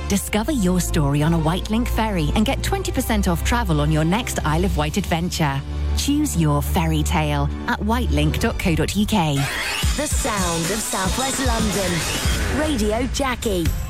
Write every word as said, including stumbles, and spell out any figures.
Discover your story on a Whitelink ferry and get twenty percent off travel on your next Isle of Wight adventure. Choose your fairy tale at whitelink dot co dot uk. The sound of South West London. Radio Jackie.